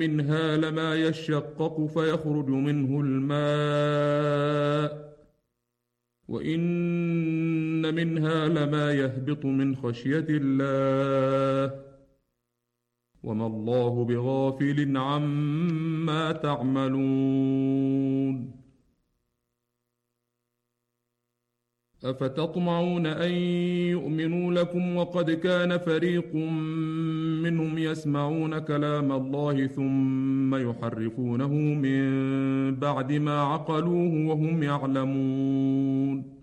منها لما يشقق فيخرج منه الماء وإن منها لما يهبط من خشية الله وما الله بغافل عما تعملون أفتطمعون أن يؤمنوا لكم وقد كان فريق منهم يسمعون كلام الله ثم يحرفونه من بعد ما عقلوه وهم يعلمون